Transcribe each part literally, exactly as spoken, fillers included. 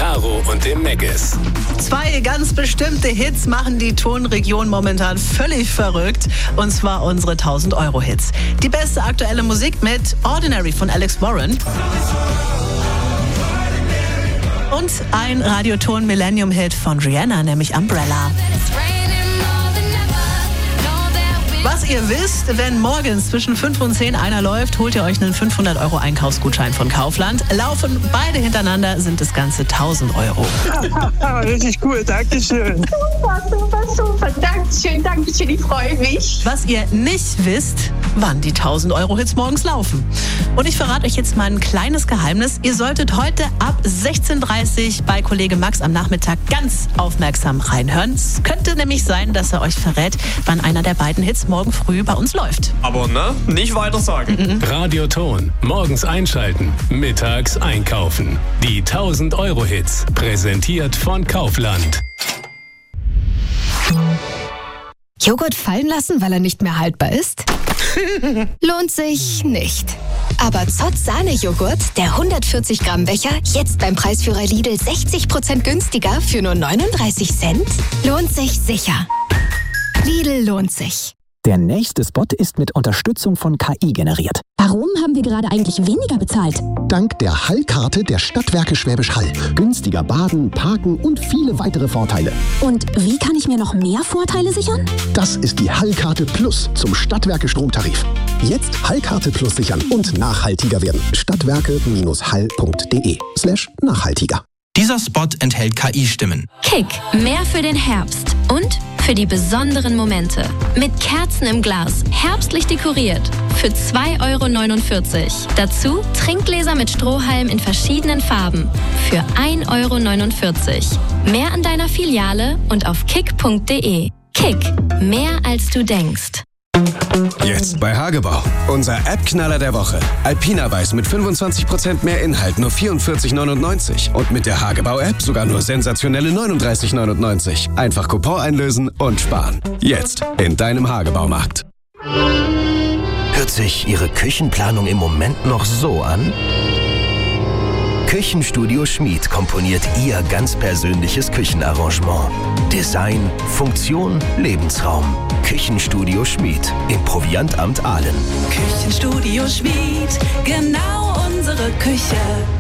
Caro und dem Meggis. Zwei ganz bestimmte Hits machen die Tonregion momentan völlig verrückt. Und zwar unsere tausend-Euro-Hits. Die beste aktuelle Musik mit Ordinary von Alex Warren. Und ein Radioton-Millennium-Hit von Rihanna, nämlich Umbrella. Was ihr wisst, wenn morgens zwischen fünf und zehn einer läuft, holt ihr euch einen fünfhundert Euro Einkaufsgutschein von Kaufland. Laufen beide hintereinander, sind das Ganze tausend Euro. Richtig cool, Dankeschön. Super, super, super. Dankeschön, Dankeschön, ich freue mich. Was ihr nicht wisst, wann die tausend Euro Hits morgens laufen. Und ich verrate euch jetzt mal ein kleines Geheimnis. Ihr solltet heute ab sechzehn Uhr dreißig bei Kollege Max am Nachmittag ganz aufmerksam reinhören. Es könnte nämlich sein, dass er euch verrät, wann einer der beiden Hits morgen früh bei uns läuft. Aber ne, nicht weiter sagen. Mhm. Radioton. Morgens einschalten, mittags einkaufen. Die tausend Euro Hits. Präsentiert von Kaufland. Joghurt fallen lassen, weil er nicht mehr haltbar ist? Lohnt sich nicht. Aber Zott Sahne-Joghurt, der hundertvierzig Gramm Becher, jetzt beim Preisführer Lidl sechzig Prozent günstiger für nur neununddreißig Cent? Lohnt sich sicher. Lidl lohnt sich. Der nächste Spot ist mit Unterstützung von K I generiert. Warum haben wir gerade eigentlich weniger bezahlt? Dank der Hallkarte der Stadtwerke Schwäbisch Hall. Günstiger baden, parken und viele weitere Vorteile. Und wie kann ich mir noch mehr Vorteile sichern? Das ist die Hallkarte Plus zum Stadtwerke Stromtarif. Jetzt Hallkarte Plus sichern und nachhaltiger werden. Stadtwerke-hall.de slash nachhaltiger. Dieser Spot enthält K I-Stimmen. Kick, mehr für den Herbst und für die besonderen Momente. Mit Kerzen im Glas, herbstlich dekoriert. Für zwei Euro neunundvierzig. Dazu Trinkgläser mit Strohhalm in verschiedenen Farben. Für ein Euro neunundvierzig. Mehr an deiner Filiale und auf kick punkt de. Kick, mehr als du denkst. Jetzt bei Hagebau. Unser App-Knaller der Woche. Alpina Weiß mit fünfundzwanzig Prozent mehr Inhalt, nur vierundvierzig neunundneunzig. Und mit der Hagebau-App sogar nur sensationelle neununddreißig neunundneunzig. Einfach Coupon einlösen und sparen. Jetzt in deinem Hagebaumarkt. Hört sich Ihre Küchenplanung im Moment noch so an? Küchenstudio Schmid komponiert Ihr ganz persönliches Küchenarrangement. Design, Funktion, Lebensraum. Küchenstudio Schmid im Proviantamt Aalen. Küchenstudio Schmid, genau unsere Küche.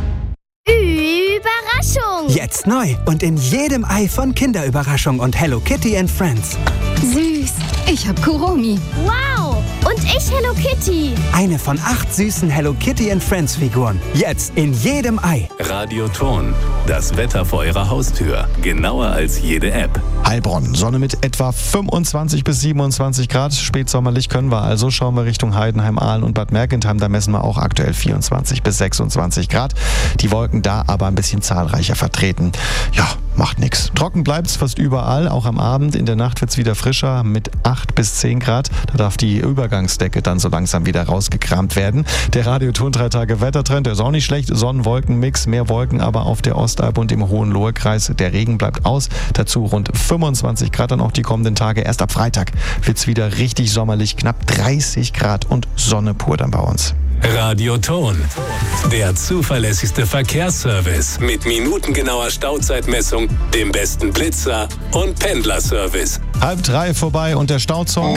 Überraschung! Jetzt neu und in jedem Ei von Kinderüberraschung und Hello Kitty and Friends. Süß, ich hab Kuromi. Wow! Und ich Hello Kitty. Eine von acht süßen Hello Kitty and Friends Figuren. Jetzt in jedem Ei. Radioton. Das Wetter vor Ihrer Haustür. Genauer als jede App. Heilbronn. Sonne mit etwa fünfundzwanzig bis siebenundzwanzig Grad. Spätsommerlich können wir also. Schauen wir Richtung Heidenheim, Aalen und Bad Mergentheim. Da messen wir auch aktuell vierundzwanzig bis sechsundzwanzig Grad. Die Wolken da aber ein bisschen zahlreicher vertreten. Ja, macht nichts. Trocken bleibt's fast überall. Auch am Abend. In der Nacht wird's wieder frischer mit acht bis zehn Grad. Da darf die Übergangsdecke dann so langsam wieder rausgekramt werden. Der Radioton drei Tage Wettertrend, der ist auch nicht schlecht. Sonnen-Wolken-Mix, mehr Wolken aber auf der Ostalb und im Hohenlohe-Kreis. Der Regen bleibt aus. Dazu rund fünfundzwanzig Grad dann auch die kommenden Tage. Erst ab Freitag wird's wieder richtig sommerlich. Knapp dreißig Grad und Sonne pur dann bei uns. Radioton. Der zuverlässigste Verkehrsservice mit minutengenauer Stauzeitmessung, dem besten Blitzer und Pendlerservice. Halb drei vorbei und der Stauzug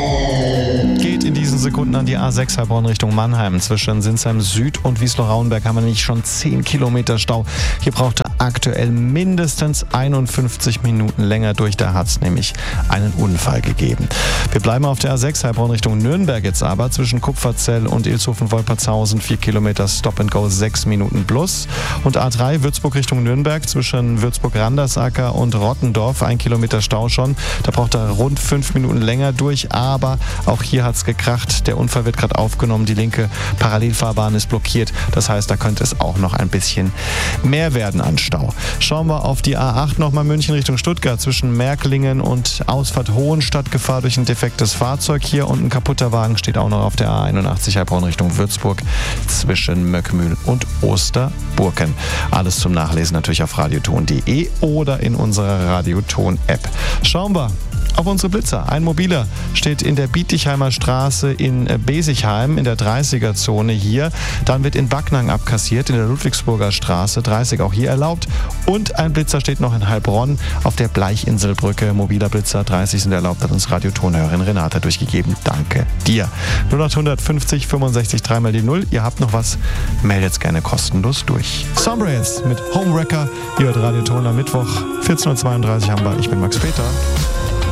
geht in diesen Sekunden an die A sechs Heilbronn Richtung Mannheim. Zwischen Sinsheim Süd und Wiesloch-Rauenberg haben wir nämlich schon zehn Kilometer Stau. Hier braucht er aktuell mindestens einundfünfzig Minuten länger durch. Da hat es nämlich einen Unfall gegeben. Wir bleiben auf der A sechs Heilbronn Richtung Nürnberg jetzt aber. Zwischen Kupferzell und Ilshofen-Wolpertshausen vier Kilometer Stop and Go, sechs Minuten plus. Und A drei Würzburg Richtung Nürnberg zwischen Würzburg-Randersacker und Rottendorf ein Kilometer Stau schon. Da braucht er rund fünf Minuten länger durch, aber auch hier hat es gekracht. Der Unfall wird gerade aufgenommen. Die linke Parallelfahrbahn ist blockiert. Das heißt, da könnte es auch noch ein bisschen mehr werden an Stau. Schauen wir auf die A acht nochmal München Richtung Stuttgart zwischen Merklingen und Ausfahrt Hohenstadt. Gefahr durch ein defektes Fahrzeug hier und ein kaputter Wagen steht auch noch auf der A einundachtzig Heilbronn Richtung Würzburg zwischen Möckmühl und Osterburken. Alles zum Nachlesen natürlich auf radioton punkt de oder in unserer Radioton-App. Schauen wir auf unsere Blitzer. Ein Mobiler steht in der Bietigheimer Straße in Besigheim in der dreißiger Zone hier. Dann wird in Backnang abkassiert in der Ludwigsburger Straße dreißig auch hier erlaubt. erlaubt. Und ein Blitzer steht noch in Heilbronn auf der Bleichinselbrücke. Mobiler Blitzer, dreißig sind erlaubt, hat uns Radiotonhörerin Renate durchgegeben. Danke dir. null acht fünfzig fünfundsechzig drei mal die null. Ihr habt noch was, meldet's gerne kostenlos durch. Sombrays mit Homewrecker. Ihr hört Radioton am Mittwoch. vierzehn Uhr zweiunddreißig haben wir. Ich bin Max Peter.